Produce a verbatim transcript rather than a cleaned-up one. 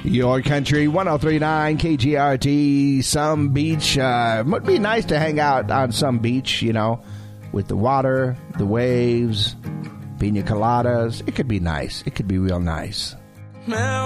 Your Country one oh three point nine K G R T, some beach. Uh, would be nice to hang out on some beach, you know, with the water, the waves, pina coladas. It could be nice. It could be real nice.